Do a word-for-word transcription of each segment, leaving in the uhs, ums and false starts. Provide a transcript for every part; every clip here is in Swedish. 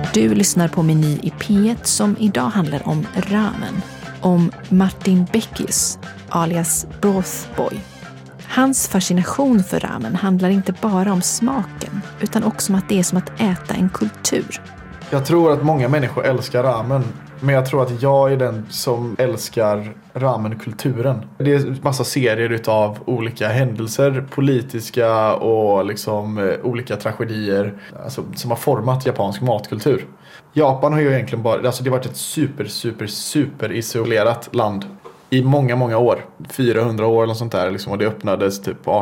Du lyssnar på Meny i P ett som idag handlar om ramen. Om Martin Beckis, alias Broth Boy. Hans fascination för ramen handlar inte bara om smaken utan också om att det är som att äta en kultur. Jag tror att många människor älskar ramen. Men jag tror att jag är den som älskar ramen-kulturen. Det är massa serier utav olika händelser, politiska och liksom eh, olika tragedier alltså, som har format japansk matkultur. Japan har ju egentligen bara, alltså det har varit ett super, super, super isolerat land i många, många år. fyrahundra år eller sånt där liksom, och det öppnades typ på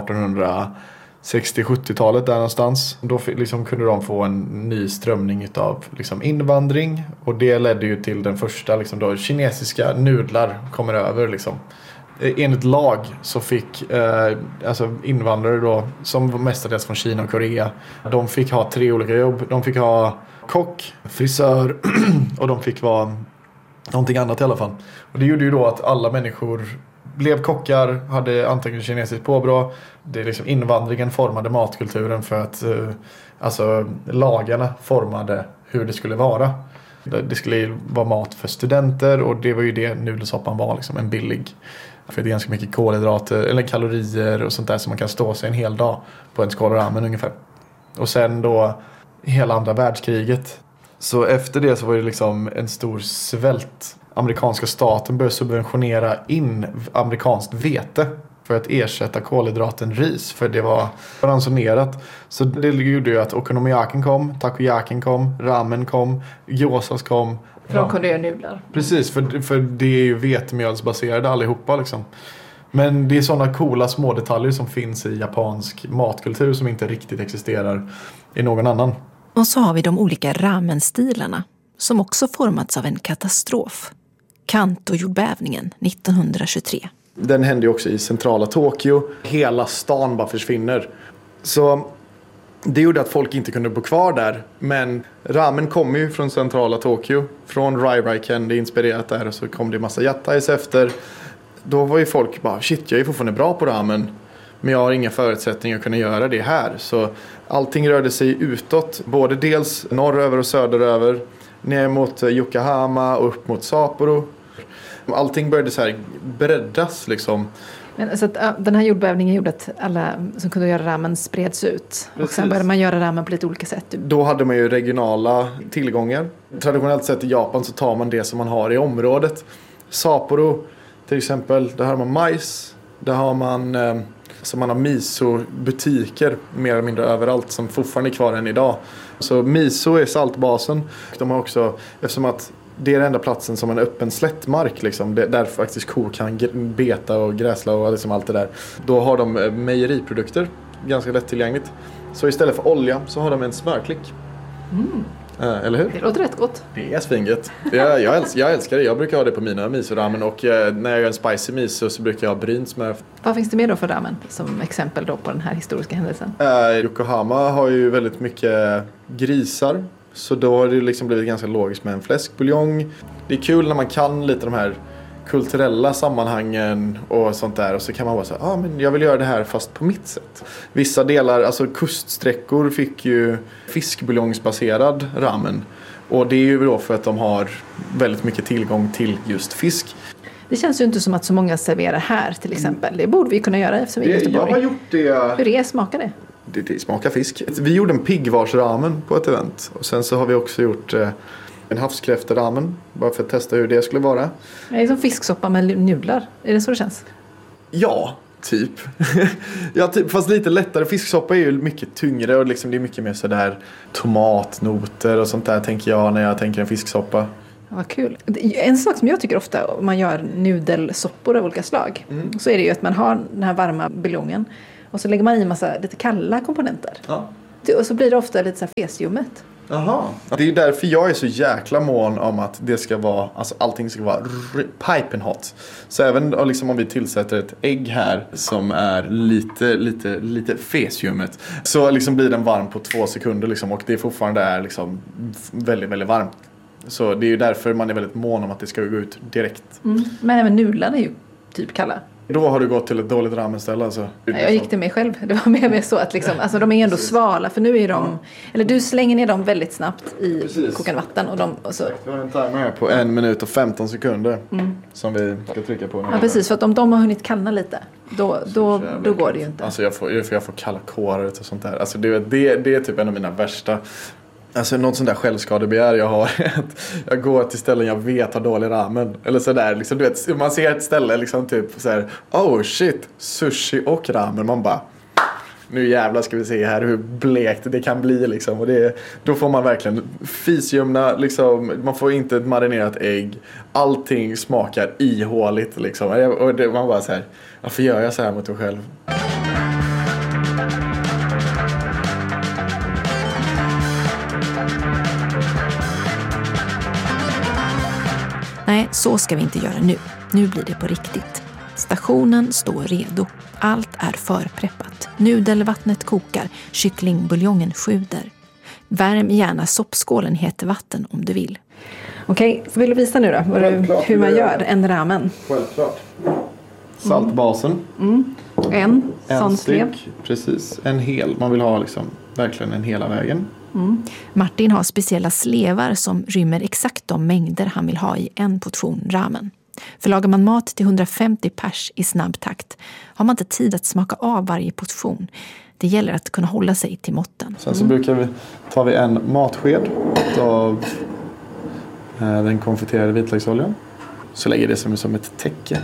artonhundrasextio-sjuttiotalet där någonstans. Då liksom kunde de få en ny strömning utav liksom invandring och det ledde ju till den första liksom då kinesiska nudlar kommer över liksom. Enligt lag så fick eh, alltså invandrare då som var mestadels från Kina och Korea, de fick ha tre olika jobb. De fick ha kock, frisör och de fick vara någonting annat i alla fall. Och det gjorde ju då att alla människor blev kockar, hade antingen kinesiskt påbrå. Det är liksom invandringen formade matkulturen för att eh, alltså lagarna formade hur det skulle vara. Det skulle vara mat för studenter och det var ju det nudelsoppan var liksom, en billig. För det är ganska mycket kolhydrater eller kalorier och sånt där som man kan stå sig en hel dag på en skål ramen ungefär. Och sen då hela andra världskriget. Så efter det så var det liksom en stor svält. Amerikanska staten började subventionera in amerikanskt vete för att ersätta kolhydraten ris. För det var ransonerat. Så det gjorde ju att okonomiyakin kom, takoyakin kom, ramen kom, gyozas kom. För de kunde göra nudlar. Precis, för, för det är ju vetemjölsbaserade allihopa liksom. Men det är sådana coola små detaljer som finns i japansk matkultur som inte riktigt existerar i någon annan. Och så har vi de olika ramen-stilarna som också formats av en katastrof. Kanto-jordbävningen nittonhundratjugotre. Den hände ju också i centrala Tokyo. Hela stan bara försvinner. Så det gjorde att folk inte kunde bo kvar där. Men ramen kommer ju från centrala Tokyo. Från Rai-Rai-ken, det är inspirerat där. Och så kom det en massa yatais efter. Då var ju folk bara, shit, jag är fortfarande bra på ramen. Men jag har inga förutsättningar att kunna göra det här. Så allting rörde sig utåt. Både dels norröver och söderöver. Ner mot Yokohama och upp mot Sapporo. Allting började så här breddas liksom. Men så att, den här jordbävningen gjorde att alla som kunde göra ramen spreds ut. Precis. Och sen började man göra ramen på lite olika sätt. Då hade man ju regionala tillgångar. Traditionellt sett i Japan så tar man det som man har i området. Sapporo till exempel, där har man majs. Där har man, eh, så man har miso-butiker mer eller mindre överallt som fortfarande är kvar än idag. Så miso är saltbasen. De har också, eftersom att det är den enda platsen som en öppen slättmark liksom, där faktiskt kor kan beta och gräsla och liksom allt det där. Då har de mejeriprodukter, ganska lättillgängligt. Så istället för olja så har de en smörklick. Mm. Äh, eller hur? Det låter rätt gott. Det är svinget. Jag, jag, älskar, jag älskar det. Jag brukar ha det på mina miso-ramen och eh, när jag gör en spicy miso så brukar jag ha brynt smör. Vad finns det mer då för ramen som exempel då på den här historiska händelsen? Eh, Yokohama har ju väldigt mycket grisar. Så då har det liksom blivit ganska logiskt med en fläskbuljong. Det är kul när man kan lite de här kulturella sammanhangen och sånt där. Och så kan man bara säga, ja ah, men jag vill göra det här fast på mitt sätt. Vissa delar, alltså kuststräckor fick ju fiskbuljongsbaserad ramen. Och det är ju då för att de har väldigt mycket tillgång till just fisk. Det känns ju inte som att så många serverar här till exempel. Det borde vi kunna göra eftersom vi är i Göteborg. Jag har gjort det. Hur är smakar det? Det, det smakar fisk. Vi gjorde en piggvarsramen på ett event. Och sen så har vi också gjort eh, en havskräfteramen. Bara för att testa hur det skulle vara. Det är som fisksoppa med nudlar. Är det så det känns? Ja, typ. ja, typ. Fast lite lättare. Fisksoppa är ju mycket tyngre. Och liksom det är mycket mer sådär tomatnoter och sånt där tänker jag när jag tänker en fisksoppa. Ja, vad kul. En sak som jag tycker ofta om man gör nudelsoppor av olika slag. Mm. Så är det ju att man har den här varma buljongen. Och så lägger man i en massa lite kalla komponenter. Ja. Och så blir det ofta lite så här fesiummet. Jaha. Det är ju därför jag är så jäkla mån om att det ska vara, alltså allting ska vara piping hot. Så även liksom om vi tillsätter ett ägg här som är lite, lite, lite fesiummet. Så liksom blir den varm på två sekunder liksom. Och det fortfarande är liksom väldigt, väldigt varmt. Så det är ju därför man är väldigt mån om att det ska gå ut direkt. Mm. Men även nudlarna är ju typ kalla. Då har du gått till ett dåligt ramenställe alltså. Jag gick till mig själv. Det var mer med så att liksom, alltså de är ändå svala. För nu är de, ja. Eller du slänger ner dem väldigt snabbt i Precis. kokande vatten. Och de, och så. Vi har en timer här på en minut och femton sekunder. Mm. Som vi ska trycka på nu. Ja precis, för att om de har hunnit kallna lite. Då, då, då går det ju inte. Alltså jag får, jag får kalla kårar och sånt där. Alltså det, det, det är typ en av mina värsta. Alltså något sånt där självskadebegär jag har. Jag går till ställen jag vet har dålig ramen. Eller sådär liksom, du vet, man ser ett ställe liksom typ så här, oh shit, sushi och ramen. Man bara, nu jävlar ska vi se här hur blekt det kan bli liksom. Och det, då får man verkligen fisljumna liksom, man får inte ett marinerat ägg. Allting smakar ihåligt liksom. Och det, man bara så här, varför gör jag så här mot mig själv? Nej, så ska vi inte göra nu. Nu blir det på riktigt. Stationen står redo. Allt är förpreppat. Nudelvattnet kokar, kycklingbuljongen sjuder. Värm gärna soppskålen i hett vatten om du vill. Okej, så vill du visa nu då vad du, hur man gör en ramen? Självklart. Saltbasen. Mm. En, en sån slev. Precis, en hel. Man vill ha liksom verkligen en hela vägen. Mm. Martin har speciella slevar som rymmer exakt de mängder han vill ha i en portion ramen. För lagar man mat till hundrafemtio pers i snabb takt har man inte tid att smaka av varje portion. Det gäller att kunna hålla sig till måtten. Sen så mm. brukar vi ta vi en matsked av eh, den konfiterade vitlöksoljan. Så lägger det som, som ett täcke.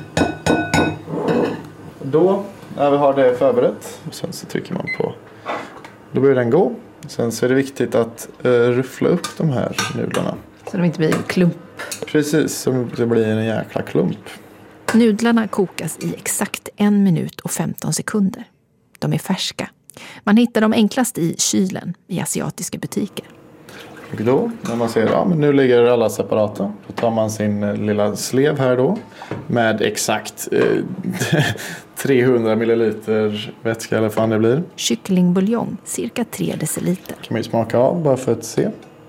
Då, när vi har det förberett, sen så trycker man på. Då börjar den gå. Sen så är det viktigt att uh, ruffla upp de här nudlarna. Så de inte blir klump. Precis, så det blir en jäkla klump. Nudlarna kokas i exakt en minut och femton sekunder. De är färska. Man hittar dem enklast i kylen i asiatiska butiker. Och då, när man ser att ja, nu ligger alla separata, då tar man sin lilla slev här då med exakt eh, trehundra milliliter vätska eller vad fan det blir. Kycklingbuljong, cirka tre deciliter. Kan man ju smaka av bara för att se.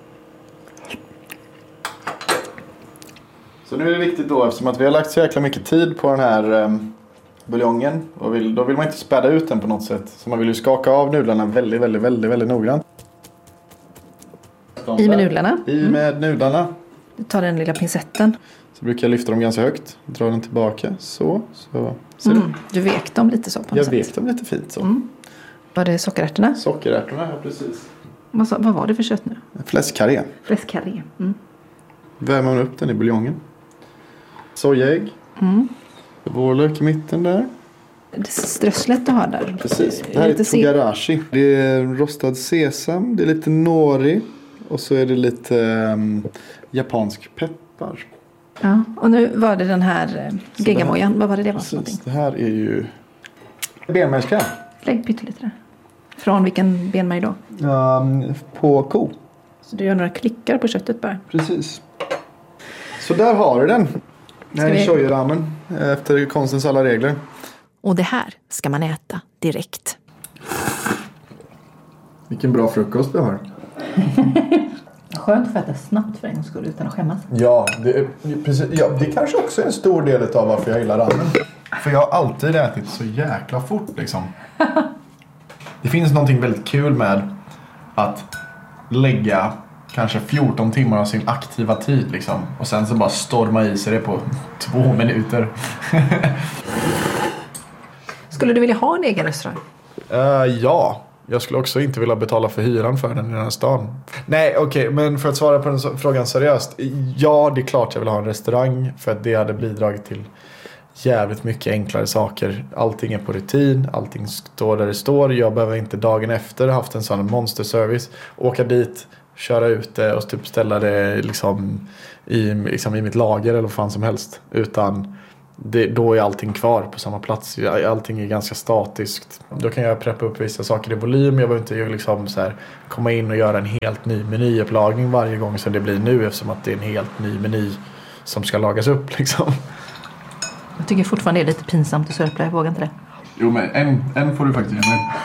Så nu är det viktigt då, eftersom att vi har lagt så jäkla mycket tid på den här eh, buljongen. Och vill, då vill man inte späda ut den på något sätt. Så man vill ju skaka av nudlarna väldigt, väldigt, väldigt, väldigt noggrant. I med nudlarna. I med nudlarna. Du tar den lilla pincetten. Så brukar jag lyfta dem ganska högt. Dra den tillbaka. Så. så ser mm. du? Du vek dem lite så på något Jag sätt. vek dem lite fint så. Mm. Var det sockerärtorna? Sockerärtorna, ja precis. Vad, vad var det för kött nu? Fläskkarré. Fläskkarré. Mm. Värmer man upp den i buljongen. Sojaägg. Mm. Vårlök i mitten där. Det strösslet du har där. Precis. Det här är togarashi. Det är rostad sesam. Det är lite nori. Och så är det lite um, japansk peppar. Ja, och nu var det den här uh, geggamojan. Vad var det det var för någonting? Det här är ju benmärgskräm. Lägg pyttelite där. Från vilken benmärg då? Um, på ko. Så du gör några klickar på köttet bara? Precis. Så där har du den. Det här är soja-ramen efter konstens alla regler. Och det här ska man äta direkt. Vilken bra frukost vi har. Skönt för att äta snabbt för en gångs skull utan att skämmas. Ja, det är, precis, ja, det kanske också är en stor del av varför jag gillar ramen. För jag har alltid ätit så jäkla fort liksom. Det finns någonting väldigt kul med att lägga kanske fjorton timmar av sin aktiva tid liksom. Och sen så bara storma i sig det på två minuter. Skulle du vilja ha en egen restaurang? Uh, ja. Jag skulle också inte vilja betala för hyran för den i den här stan. Nej, okej. Okay, men för att svara på den so- frågan seriöst. Ja, det är klart jag vill ha en restaurang. För att det hade bidragit till jävligt mycket enklare saker. Allting är på rutin. Allting står där det står. Jag behöver inte dagen efter haft en sån monsterservice. Åka dit, köra ut det och typ ställa det liksom i, liksom i mitt lager eller vad fan som helst. Utan det, då är allting kvar på samma plats. Allting är ganska statiskt. Då kan jag preppa upp vissa saker i volym. Jag behöver inte liksom så här komma in och göra en helt ny menyupplagning varje gång som det blir nu, eftersom att det är en helt ny meny som ska lagas upp liksom. Jag tycker fortfarande det är lite pinsamt att sörpla. Jag vågar inte det. Jo, men en, en får du faktiskt ge mig.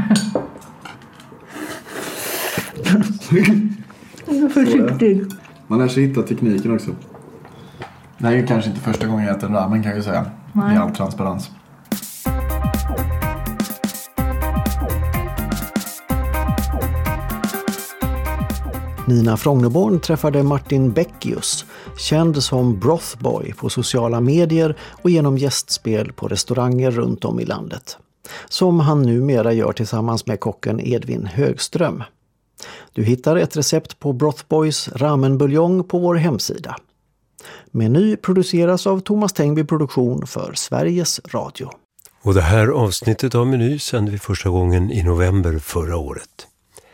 Jag är försiktig. Man lär sig hitta tekniken också. Det här är ju kanske inte första gången jag äter ramen, kan jag säga. Nej. I all transparens. Nina Frogneborn träffade Martin Beckius, känd som Brothboy på sociala medier och genom gästspel på restauranger runt om i landet. Som han numera gör tillsammans med kocken Edvin Högström. Du hittar ett recept på Brothboys ramenbuljong på vår hemsida. Meny produceras av Thomas Tengby Produktion för Sveriges Radio. Och det här avsnittet av Meny sände vi första gången i november förra året.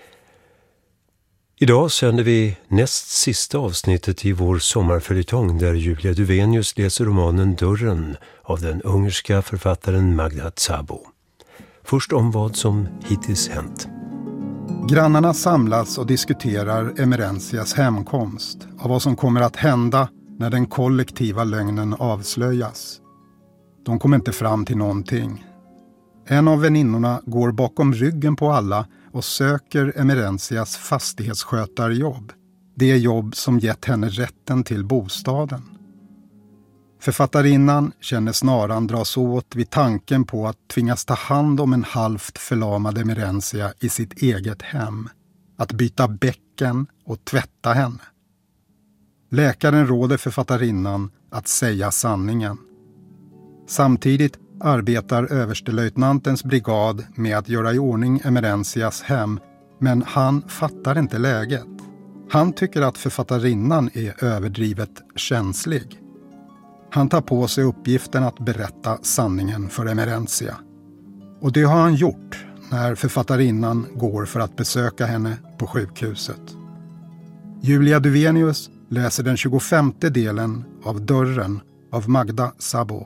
Idag sänder vi näst sista avsnittet i vår sommarföljetong där Julia Duvenius läser romanen Dörren av den ungerska författaren Magda Szabo. Först om vad som hittills hänt. Grannarna samlas och diskuterar Emerenzias hemkomst och vad som kommer att hända när den kollektiva lögnen avslöjas. De kommer inte fram till någonting. En av väninnorna går bakom ryggen på alla och söker Emerenzias fastighetsskötarjobb. Det jobb som gett henne rätten till bostaden. Författarinnan känner snaran dras åt vid tanken på att tvingas ta hand om en halvt förlamad Emerenzia i sitt eget hem. Att byta bäcken och tvätta henne. Läkaren råder författarinnan att säga sanningen. Samtidigt arbetar överstelöjtnantens brigad med att göra i ordning Emerenzias hem, men han fattar inte läget. Han tycker att författarinnan är överdrivet känslig. Han tar på sig uppgiften att berätta sanningen för Emerenzia. Och det har han gjort när författarinnan går för att besöka henne på sjukhuset. Julia Duvenius läser den tjugofemte delen av Dörren av Magda Szabo.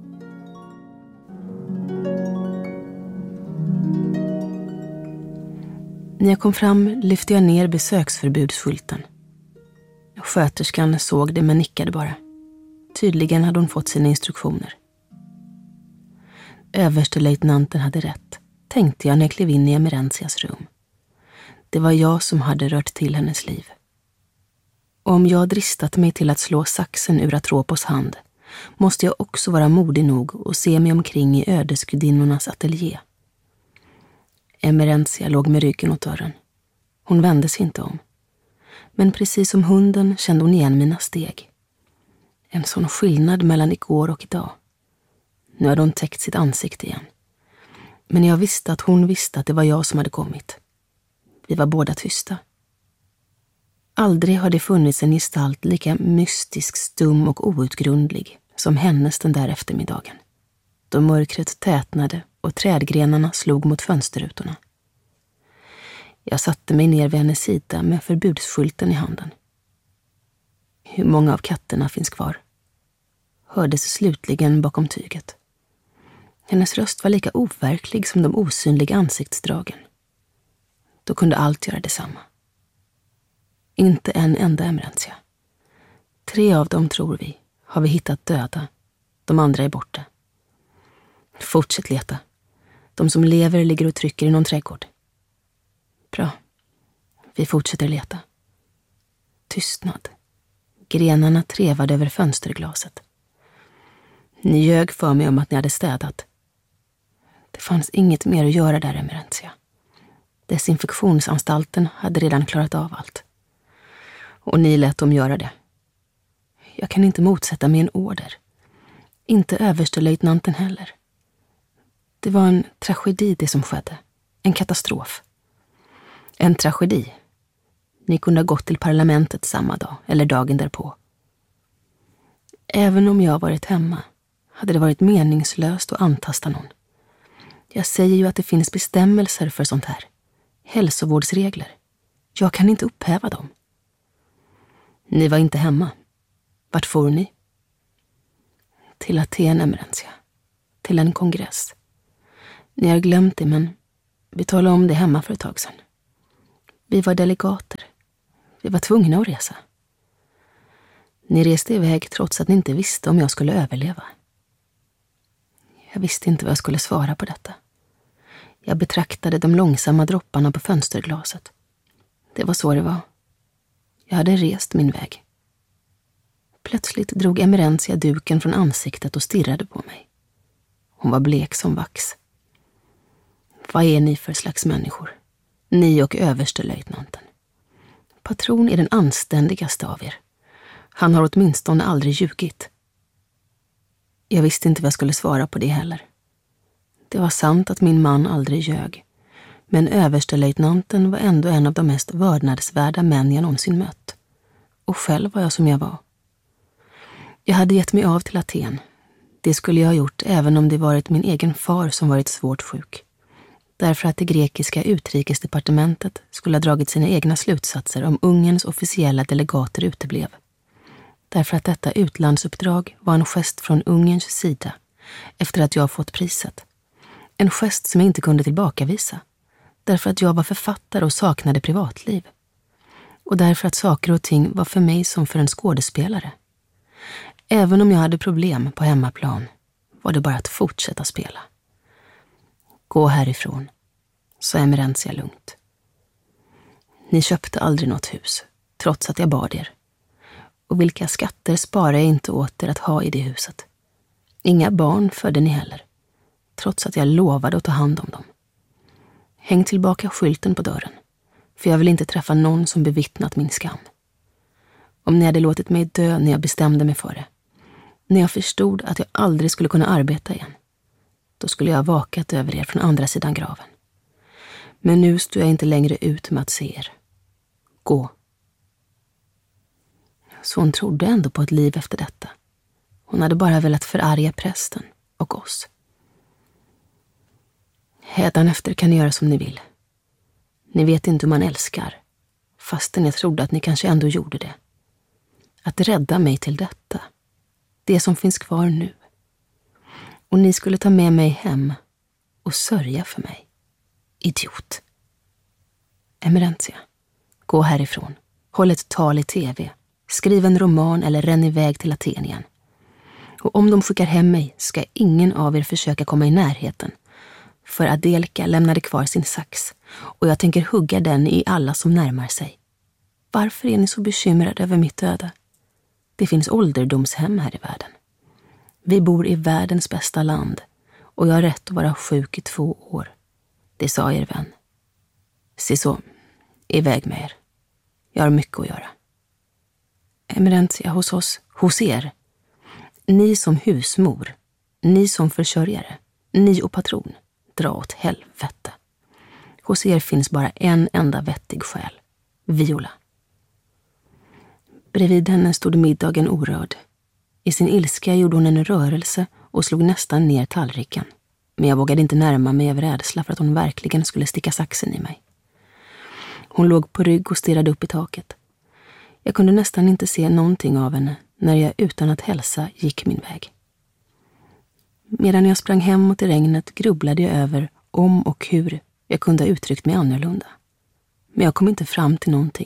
När jag kom fram lyfte jag ner besöksförbudsskylten. Sköterskan såg det men nickade bara. Tydligen hade hon fått sina instruktioner. Överstelöjtnanten hade rätt, tänkte jag när jag klev in i Emerenzias rum. Det var jag som hade rört till hennes liv. Och om jag dristat mig till att slå saxen ur Atropos hand, måste jag också vara modig nog och se mig omkring i ödesgudinnornas ateljé. Emerenzia låg med ryggen åt dörren. Hon vände sig inte om. Men precis som hunden kände hon igen mina steg. En sån skillnad mellan igår och idag. Nu hade hon täckt sitt ansikte igen. Men jag visste att hon visste att det var jag som hade kommit. Vi var båda tysta. Aldrig har det funnits en gestalt lika mystisk, stum och outgrundlig som hennes den där eftermiddagen. Då mörkret tätnade och trädgrenarna slog mot fönsterrutorna. Jag satte mig ner vid hennes sida med förbudsskylten i handen. Hur många av katterna finns kvar? Hördes slutligen bakom tyget. Hennes röst var lika overklig som de osynliga ansiktsdragen. Då kunde allt göra detsamma. Inte en enda Emerenzia. Tre av dem, tror vi, har vi hittat döda. De andra är borta. Fortsätt leta. De som lever ligger och trycker i någon trädgård. Bra. Vi fortsätter leta. Tystnad. Grenarna trevade över fönsterglaset. Ni ljög för mig om att ni hade städat. Det fanns inget mer att göra där, Emerenzia. Desinfektionsanstalten hade redan klarat av allt. Och ni lät dem göra det. Jag kan inte motsätta mig en order. Inte överstelöjtnanten heller. Det var en tragedi det som skedde. En katastrof. En tragedi. Ni kunde ha gått till parlamentet samma dag eller dagen därpå. Även om jag varit hemma hade det varit meningslöst att antasta någon. Jag säger ju att det finns bestämmelser för sånt här. Hälsovårdsregler. Jag kan inte upphäva dem. Ni var inte hemma. Vart får ni? Till Aten, Emerenzia. Till en kongress. Ni har glömt det, men vi talade om det hemma för ett tag sedan. Vi var delegater. Vi var tvungna att resa. Ni reste iväg trots att ni inte visste om jag skulle överleva. Jag visste inte vad jag skulle svara på detta. Jag betraktade de långsamma dropparna på fönsterglaset. Det var så det var. Jag hade rest min väg. Plötsligt drog Emerenzia duken från ansiktet och stirrade på mig. Hon var blek som vax. Vad är ni för slags människor? Ni och överstelöjtnanten. Patron är den anständigaste av er. Han har åtminstone aldrig ljugit. Jag visste inte vad jag skulle svara på det heller. Det var sant att min man aldrig ljög. Men överstelöjtnanten var ändå en av de mest vördnadsvärda män jag någonsin mött. Och själv var jag som jag var. Jag hade gett mig av till Aten. Det skulle jag ha gjort även om det varit min egen far som varit svårt sjuk. Därför att det grekiska utrikesdepartementet skulle ha dragit sina egna slutsatser om Ungerns officiella delegater uteblev. Därför att detta utlandsuppdrag var en gest från Ungerns sida efter att jag fått priset. En gest som jag inte kunde tillbakavisa. Därför att jag var författare och saknade privatliv. Och därför att saker och ting var för mig som för en skådespelare. Även om jag hade problem på hemmaplan var det bara att fortsätta spela. Gå härifrån, sa Emerentia lugnt. Ni köpte aldrig något hus, trots att jag bad er. Och vilka skatter sparar jag inte åt er att ha i det huset. Inga barn födde ni heller, trots att jag lovade att ta hand om dem. Häng tillbaka skylten på dörren, för jag vill inte träffa någon som bevittnat min skam. Om ni hade låtit mig dö när jag bestämde mig för det, när jag förstod att jag aldrig skulle kunna arbeta igen, då skulle jag ha vakat över er från andra sidan graven. Men nu står jag inte längre ut med att se er. Gå. Så hon trodde ändå på ett liv efter detta. Hon hade bara velat förarga prästen och oss. Hädanefter kan ni göra som ni vill. Ni vet inte hur man älskar, fastän jag trodde att ni kanske ändå gjorde det. Att rädda mig till detta, det som finns kvar nu. Och ni skulle ta med mig hem och sörja för mig. Idiot. Emerentia, gå härifrån. Håll ett tal i tv. Skriv en roman eller ränn iväg till Aten igen. Och om de skickar hem mig ska ingen av er försöka komma i närheten. För Adelka lämnade kvar sin sax och jag tänker hugga den i alla som närmar sig. Varför är ni så bekymrade över mitt öde? Det finns ålderdomshem här i världen. Vi bor i världens bästa land och jag har rätt att vara sjuk i två år. Det sa er vän. Se så, iväg med er. Jag har mycket att göra. Emerentia hos oss, hos er. Ni som husmor, ni som försörjare, ni och patron, dra åt helvete. Hos er finns bara en enda vettig själ, Viola. Bredvid henne stod middagen orörd. I sin ilska gjorde hon en rörelse och slog nästan ner tallriken. Men jag vågade inte närma mig av rädsla för att hon verkligen skulle sticka saxen i mig. Hon låg på rygg och stirrade upp i taket. Jag kunde nästan inte se någonting av henne när jag utan att hälsa gick min väg. Medan jag sprang hemåt i regnet grubblade jag över om och hur jag kunde ha uttryckt mig annorlunda. Men jag kom inte fram till någonting.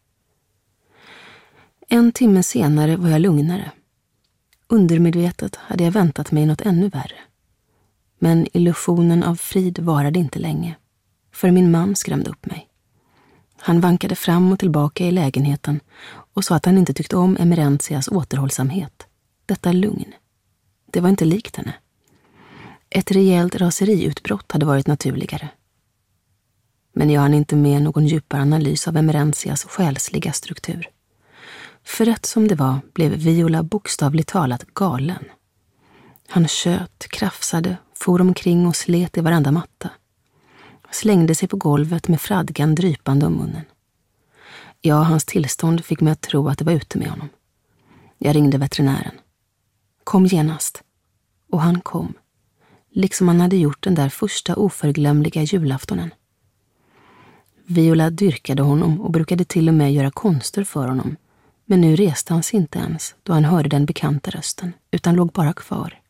En timme senare var jag lugnare. Undermedvetet hade jag väntat mig något ännu värre. Men illusionen av frid varade inte länge, för min man skrämde upp mig. Han vankade fram och tillbaka i lägenheten och sa att han inte tyckte om Emerentias återhållsamhet. Detta lugn. Det var inte likt henne. Ett rejält raseriutbrott hade varit naturligare. Men jag hann inte med någon djupare analys av Emerentias själsliga struktur. För rätt som det var blev Viola bokstavligt talat galen. Han tjöt, krafsade, for omkring och slet i varenda matta. Slängde sig på golvet med fradgan drypande om munnen. Ja, hans tillstånd fick mig att tro att det var ute med honom. Jag ringde veterinären. Kom genast. Och han kom. Liksom han hade gjort den där första oförglömliga julaftonen. Viola dyrkade honom och brukade till och med göra konster för honom. Men nu reste han sig inte ens då han hörde den bekanta rösten, utan låg bara kvar.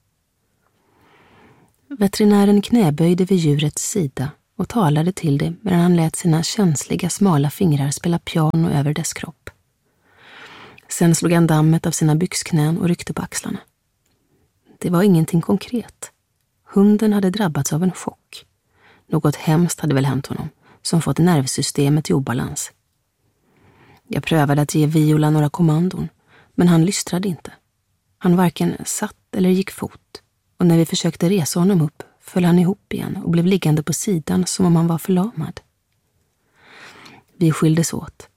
Veterinären knäböjde vid djurets sida och talade till det medan han lät sina känsliga smala fingrar spela piano över dess kropp. Sen slog han dammet av sina byxknän och ryckte på axlarna. Det var ingenting konkret. Hunden hade drabbats av en chock. Något hemskt hade väl hänt honom, som fått nervsystemet i obalans. Jag prövade att ge Viola några kommandon, men han lystrade inte. Han varken satt eller gick fot, och när vi försökte resa honom upp föll han ihop igen och blev liggande på sidan som om han var förlamad. Vi skildes åt,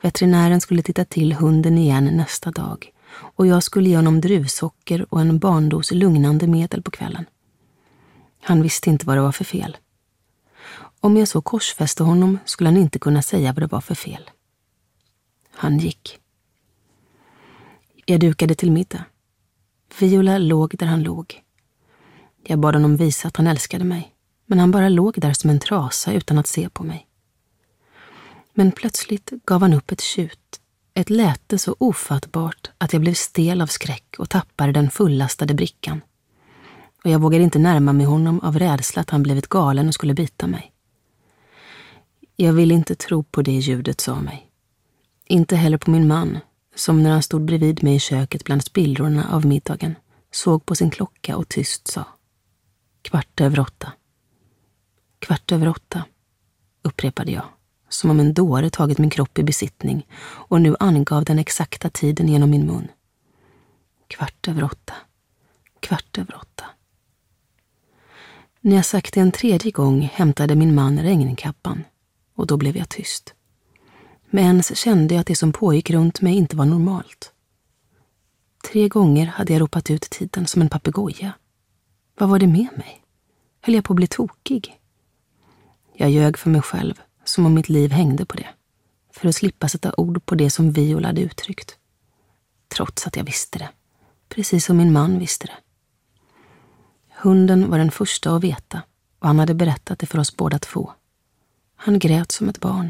Veterinären skulle titta till hunden igen nästa dag och jag skulle ge honom druvsocker och en barndos lugnande medel på kvällen. Han visste inte vad det var för fel. Om jag så korsfäste honom skulle han inte kunna säga vad det var för fel. Han gick. Jag dukade till middag. Viola låg där han låg. Jag bad honom visa att han älskade mig, men han bara låg där som en trasa utan att se på mig. Men plötsligt gav han upp ett tjut, ett läte så ofattbart att jag blev stel av skräck och tappade den fullastade brickan. Och jag vågade inte närma mig honom av rädsla att han blivit galen och skulle bita mig. Jag ville inte tro på det ljudet, sa mig. Inte heller på min man, som när han stod bredvid mig i köket bland spillrorna av middagen, såg på sin klocka och tyst sa: kvart över åtta. Kvart över åtta, upprepade jag, som om en dåre tagit min kropp i besittning och nu angav den exakta tiden genom min mun. Kvart över åtta. Kvart över åtta. När jag sagt det en tredje gång hämtade min man regnkappan och då blev jag tyst. Men ens kände jag att det som pågick runt mig inte var normalt. Tre gånger hade jag ropat ut tiden som en papegoja. Vad var det med mig? Höll jag på att bli tokig? Jag ljög för mig själv, som om mitt liv hängde på det, för att slippa sätta ord på det som Viola hade uttryckt. Trots att jag visste det, precis som min man visste det. Hunden var den första att veta och han hade berättat det för oss båda två. Han grät som ett barn.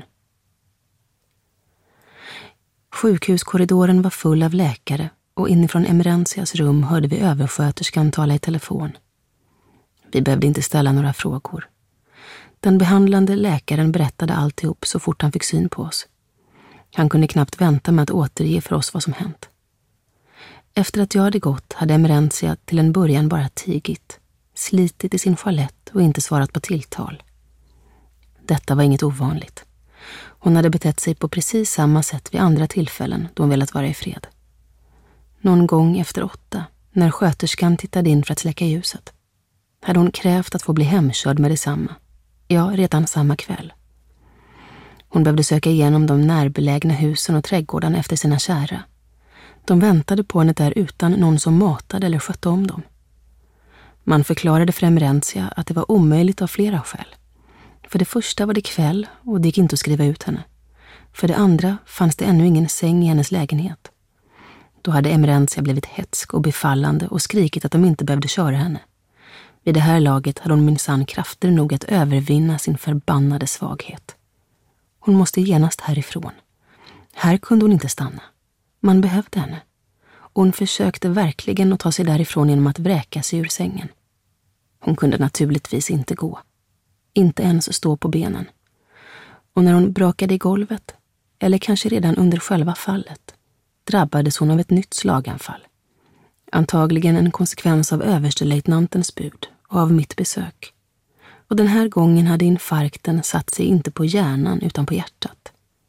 Sjukhuskorridoren var full av läkare och inifrån Emerenzias rum hörde vi översköterskan tala i telefon. Vi behövde inte ställa några frågor. Den behandlande läkaren berättade alltihop så fort han fick syn på oss. Han kunde knappt vänta med att återge för oss vad som hänt. Efter att jag hade gått hade Emerenzia till en början bara tigit, slitit i sin chalett och inte svarat på tilltal. Detta var inget ovanligt. Hon hade betett sig på precis samma sätt vid andra tillfällen då hon velat vara i fred. Någon gång efter åtta, när sköterskan tittade in för att släcka ljuset, hade hon krävt att få bli hemkörd med detsamma. Ja, redan samma kväll. Hon behövde söka igenom de närbelägna husen och trädgårdarna efter sina kära. De väntade på henne där utan någon som matade eller skötte om dem. Man förklarade för Emerenzia att det var omöjligt av flera skäl. För det första var det kväll och det gick inte att skriva ut henne. För det andra fanns det ännu ingen säng i hennes lägenhet. Då hade Emerenzia blivit hetsk och befallande och skrikit att de inte behövde köra henne. Vid det här laget hade hon minsann krafter nog att övervinna sin förbannade svaghet. Hon måste genast härifrån. Här kunde hon inte stanna. Man behövde henne. Och hon försökte verkligen att ta sig därifrån genom att vräka sig ur sängen. Hon kunde naturligtvis inte gå. Inte ens stå på benen. Och när hon brakade i golvet, eller kanske redan under själva fallet, drabbades hon av ett nytt slaganfall. Antagligen en konsekvens av överstelöjtnantens bud och av mitt besök. Och den här gången hade infarkten satt sig inte på hjärnan utan på hjärtat.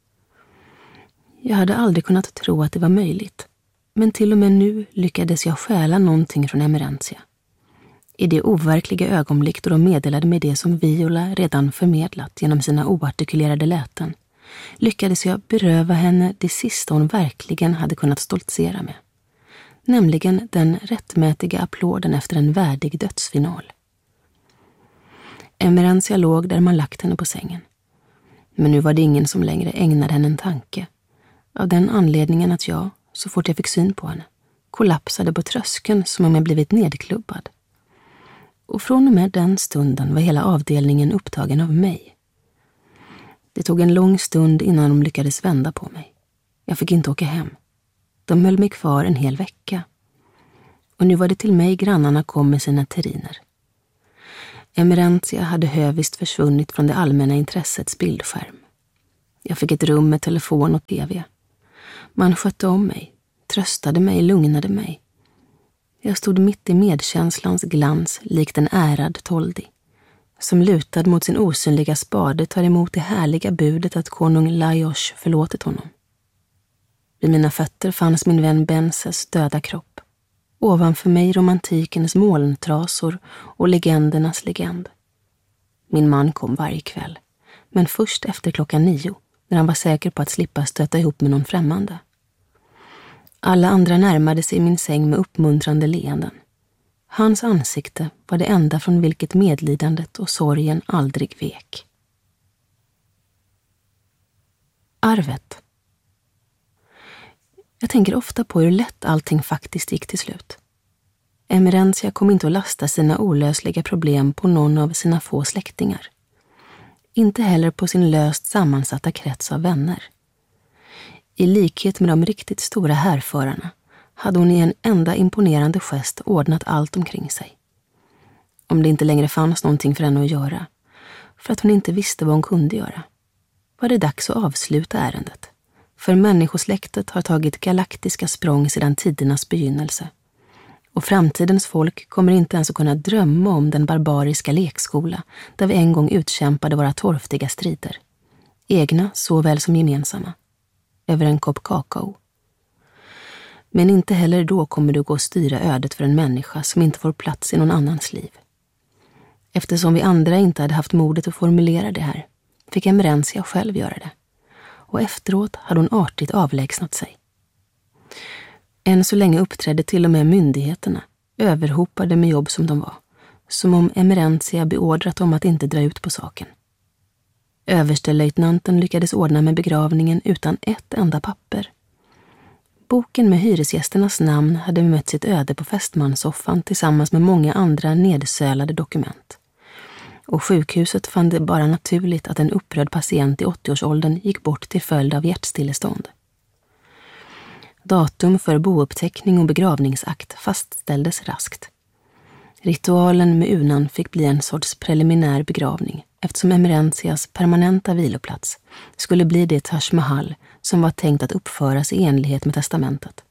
Jag hade aldrig kunnat tro att det var möjligt, men till och med nu lyckades jag stjäla någonting från Emerenzia. I det overkliga ögonblick då de meddelade mig det som Viola redan förmedlat genom sina oartikulerade läten, lyckades jag beröva henne det sista hon verkligen hade kunnat stoltsera med. Nämligen den rättmätiga applåden efter en värdig dödsfinal. Emerenzia låg där man lagt henne på sängen. Men nu var det ingen som längre ägnade henne en tanke. Av den anledningen att jag, så fort jag fick syn på henne, kollapsade på tröskeln som om jag blivit nedklubbad. Och från och med den stunden var hela avdelningen upptagen av mig. Det tog en lång stund innan de lyckades vända på mig. Jag fick inte åka hem. De höll mig kvar en hel vecka. Och nu var det till mig grannarna kom med sina terriner. Emerenzia hade hövist försvunnit från det allmänna intressets bildskärm. Jag fick ett rum med telefon och tv. Man skötte om mig, tröstade mig, lugnade mig. Jag stod mitt i medkänslans glans likt en ärad toldi, som lutad mot sin osynliga spade tar emot det härliga budet att konung Lajos förlåtit honom. Vid mina fötter fanns min vän Benses döda kropp. Ovanför mig romantikens molntrasor och legendernas legend. Min man kom varje kväll, men först efter klockan nio när han var säker på att slippa stöta ihop med någon främmande. Alla andra närmade sig min säng med uppmuntrande leenden. Hans ansikte var det enda från vilket medlidandet och sorgen aldrig vek. Arvet. Jag tänker ofta på hur lätt allting faktiskt gick till slut. Emerentia kom inte att lasta sina olösliga problem på någon av sina få släktingar. Inte heller på sin löst sammansatta krets av vänner. I likhet med de riktigt stora härförarna hade hon i en enda imponerande gest ordnat allt omkring sig. Om det inte längre fanns någonting för henne att göra, för att hon inte visste vad hon kunde göra, var det dags att avsluta ärendet. För människosläktet har tagit galaktiska språng sedan tidernas begynnelse. Och framtidens folk kommer inte ens att kunna drömma om den barbariska lekskola där vi en gång utkämpade våra torftiga strider. Egna såväl som gemensamma. Över en kopp kakao. Men inte heller då kommer du gå att styra ödet för en människa som inte får plats i någon annans liv. Eftersom vi andra inte hade haft modet att formulera det här, fick Emerentia själv göra det. Och efteråt hade hon artigt avlägsnat sig. Än så länge uppträdde till och med myndigheterna, överhopade med jobb som de var, som om Emerentia beordrat dem att inte dra ut på saken. Överstelöjtnanten lyckades ordna med begravningen utan ett enda papper. Boken med hyresgästernas namn hade mött sitt öde på fästmanssoffan tillsammans med många andra nedsölade dokument. Och sjukhuset fann det bara naturligt att en upprörd patient i åttioårsåldern gick bort till följd av hjärtstillestånd. Datum för bouppteckning och begravningsakt fastställdes raskt. Ritualen med urnan fick bli en sorts preliminär begravning eftersom Emerentias permanenta viloplats skulle bli det Taj Mahal som var tänkt att uppföras i enlighet med testamentet.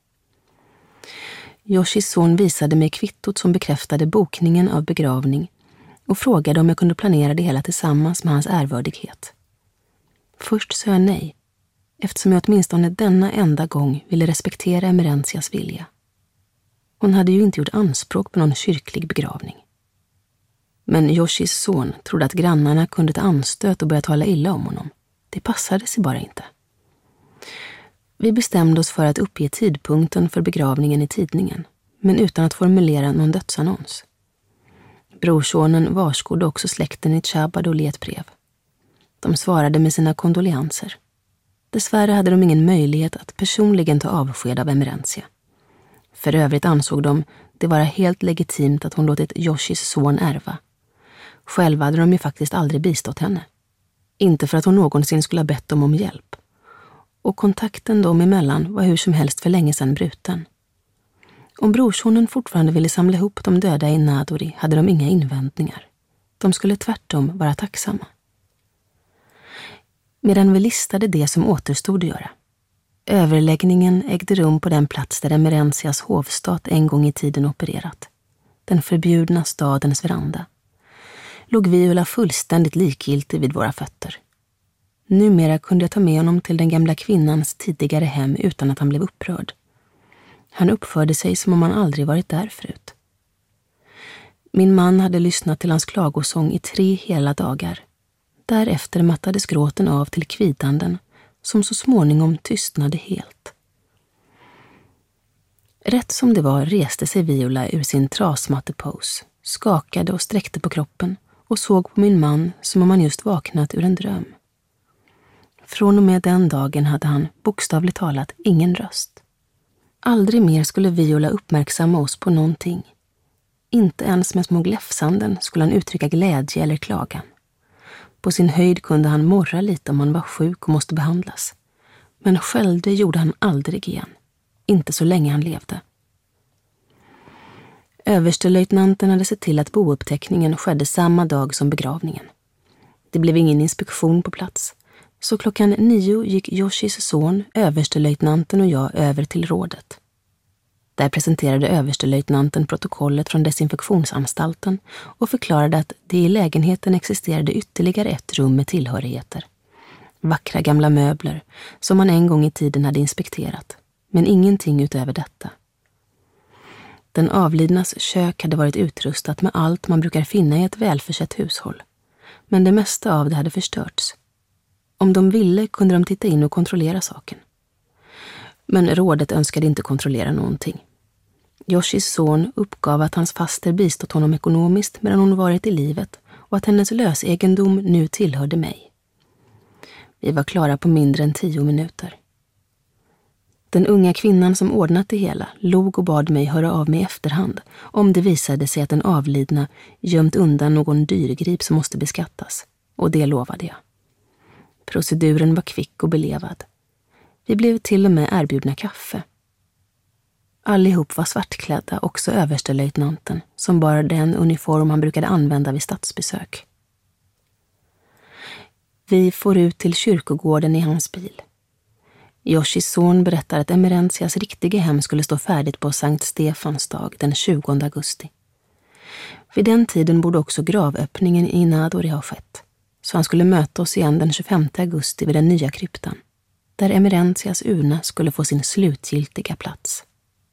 Yoshis son visade mig kvittot som bekräftade bokningen av begravning och frågade om jag kunde planera det hela tillsammans med hans ärvördighet. Först sa jag nej, eftersom jag åtminstone denna enda gång ville respektera Emerentias vilja. Hon hade ju inte gjort anspråk på någon kyrklig begravning. Men Yoshis son trodde att grannarna kunde ta anstöt och börja tala illa om honom. Det passade sig bara inte. Vi bestämde oss för att uppge tidpunkten för begravningen i tidningen, men utan att formulera någon dödsannons. Brorsonen varskodde också släkten i Chabadol i ett brev. De svarade med sina kondoleanser. Dessvärre hade de ingen möjlighet att personligen ta avsked av Emerentia. För övrigt ansåg de det vara helt legitimt att hon låtit Yoshis son ärva. Själva hade de ju faktiskt aldrig bistått henne. Inte för att hon någonsin skulle ha bett dem om hjälp. Och kontakten dem emellan var hur som helst för länge sedan bruten. Om brorsonen fortfarande ville samla ihop de döda i Nadori hade de inga invändningar. De skulle tvärtom vara tacksamma. Medan vi listade det som återstod att göra. Överläggningen ägde rum på den plats där Emerentias hovstat en gång i tiden opererat. Den förbjudna stadens veranda. Låg Viola fullständigt likgiltig vid våra fötter. Numera kunde jag ta med honom till den gamla kvinnans tidigare hem utan att han blev upprörd. Han uppförde sig som om han aldrig varit där förut. Min man hade lyssnat till hans klagosång i tre hela dagar. Därefter mattades gråten av till kvidanden som så småningom tystnade helt. Rätt som det var reste sig Viola ur sin trasmattepose, skakade och sträckte på kroppen och såg på min man som om han just vaknat ur en dröm. Från och med den dagen hade han bokstavligt talat ingen röst. Aldrig mer skulle Viola uppmärksamma oss på någonting. Inte ens med små gläfsanden skulle han uttrycka glädje eller klagan. På sin höjd kunde han morra lite om han var sjuk och måste behandlas. Men skällde gjorde han aldrig igen. Inte så länge han levde. Överstelöjtnanten hade sett till att bouppteckningen skedde samma dag som begravningen. Det blev ingen inspektion på plats. Så klockan nio gick Yoshis son, överstelöjtnanten och jag över till rådet. Där presenterade överstelöjtnanten protokollet från desinfektionsanstalten och förklarade att det i lägenheten existerade ytterligare ett rum med tillhörigheter. Vackra gamla möbler som man en gång i tiden hade inspekterat, men ingenting utöver detta. Den avlidnas kök hade varit utrustat med allt man brukar finna i ett välförsett hushåll, men det mesta av det hade förstörts. Om de ville kunde de titta in och kontrollera saken. Men rådet önskade inte kontrollera någonting. Yoshis son uppgav att hans faster bistått honom ekonomiskt medan hon varit i livet och att hennes lösegendom nu tillhörde mig. Vi var klara på mindre än tio minuter. Den unga kvinnan som ordnat det hela log och bad mig höra av mig i efterhand om det visade sig att den avlidna gömt undan någon dyrgrip som måste beskattas. Och det lovade jag. Proceduren var kvick och belevad. Vi blev till och med erbjudna kaffe. Allihop var svartklädda, också överstelöjtnanten, som bar den uniform han brukade använda vid statsbesök. Vi får ut till kyrkogården i hans bil. Yoshis son berättar att Emerenzias riktiga hem skulle stå färdigt på Sankt Stefans dag den tjugonde augusti. Vid den tiden borde också gravöppningen i Nadori ha skett, så han skulle möta oss igen den tjugofemte augusti vid den nya kryptan, där Emerenzias urna skulle få sin slutgiltiga plats.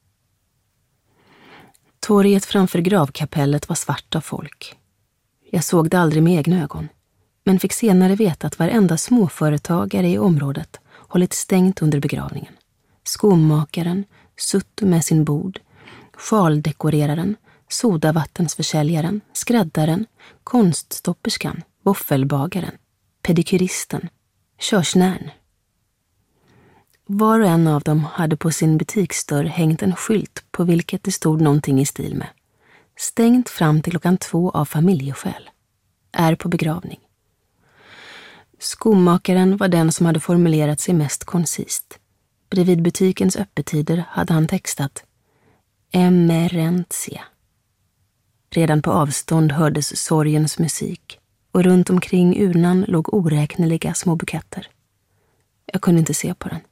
Torget framför gravkapellet var svart av folk. Jag såg det aldrig med egna ögon, men fick senare veta att varenda småföretagare i området hållit stängt under begravningen. Skomakaren, Suttu med sin bod, sjaldekoreraren, sodavattensförsäljaren, skräddaren, konststopperskan, våffelbagaren, pedikyristen, körsnärn. Var och en av dem hade på sin butiksdörr hängt en skylt på vilket det stod någonting i stil med: stängt fram till klockan två av familjeskäl. Är på begravning. Skomakaren var den som hade formulerat sig mest koncist. Bredvid butikens öppettider hade han textat Emerenzia. Redan på avstånd hördes sorgens musik och runt omkring urnan låg oräkneliga små buketter. Jag kunde inte se på den.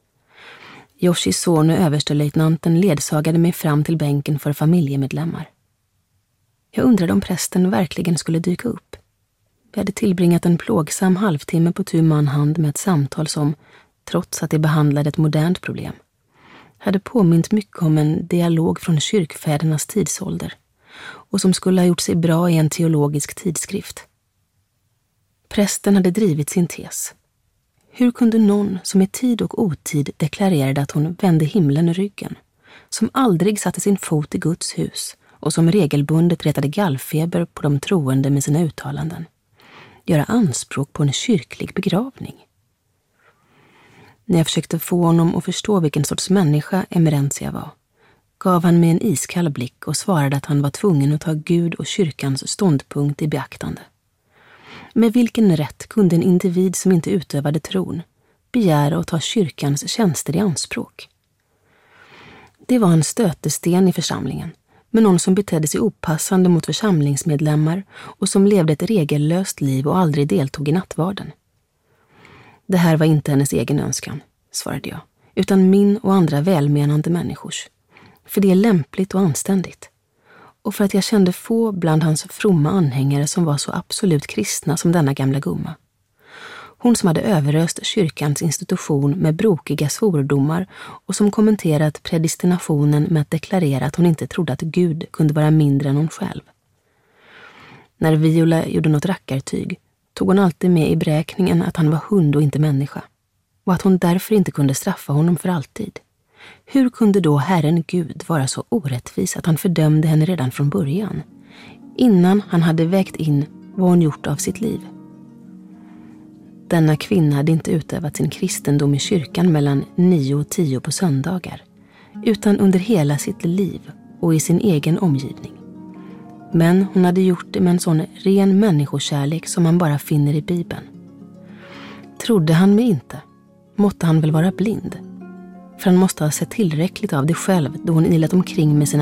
Yoshis son och överstelöjtnanten ledsagade mig fram till bänken för familjemedlemmar. Jag undrade om prästen verkligen skulle dyka upp. Vi hade tillbringat en plågsam halvtimme på tu man hand med ett samtal som, trots att det behandlade ett modernt problem, hade påmint mycket om en dialog från kyrkfädernas tidsålder och som skulle ha gjort sig bra i en teologisk tidskrift. Prästen hade drivit sin tes. Hur kunde någon som i tid och otid deklarerade att hon vände himlen ryggen, som aldrig satte sin fot i Guds hus och som regelbundet retade gallfeber på de troende med sina uttalanden, göra anspråk på en kyrklig begravning? När jag försökte få honom att förstå vilken sorts människa Emerenzia var, gav han mig en iskall blick och svarade att han var tvungen att ta Gud och kyrkans ståndpunkt i beaktande. Med vilken rätt kunde en individ som inte utövade tron begära att ta kyrkans tjänster i anspråk? Det var en stötesten i församlingen, med någon som betedde sig opassande mot församlingsmedlemmar och som levde ett regellöst liv och aldrig deltog i nattvarden. Det här var inte hennes egen önskan, svarade jag, utan min och andra välmenande människors. För det är lämpligt och anständigt. Och för att jag kände få bland hans fromma anhängare som var så absolut kristna som denna gamla gumma. Hon som hade överöst kyrkans institution med brokiga svordomar och som kommenterat predestinationen med att deklarera att hon inte trodde att Gud kunde vara mindre än hon själv. När Viola gjorde något rackartyg tog hon alltid med i beräkningen att han var hund och inte människa, och att hon därför inte kunde straffa honom för alltid. Hur kunde då Herren Gud vara så orättvis att han fördömde henne redan från början, innan han hade vägt in vad hon gjort av sitt liv? Denna kvinna hade inte utövat sin kristendom i kyrkan mellan nio och tio på söndagar, utan under hela sitt liv och i sin egen omgivning. Men hon hade gjort det med en sån ren människokärlek som man bara finner i Bibeln. Trodde han mig inte, måtte han väl vara blind. För han måste ha sett tillräckligt av det själv då hon ilat omkring med sina